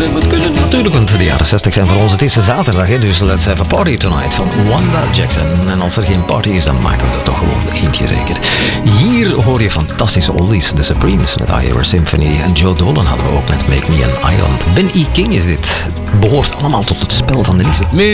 het kunnen natuurlijk, want de jaren 60 zijn voor ons het eerste zaterdag, hè, dus let's have a party tonight van Wanda Jackson. En als er geen party is, dan maken we er toch gewoon eentje zeker. Hier hoor je fantastische oldies, The Supremes met I Hear a Symphony en Joe Dolan hadden we ook met Make Me an Island. Ben E. King is dit. Behoort allemaal tot het spel van de liefde.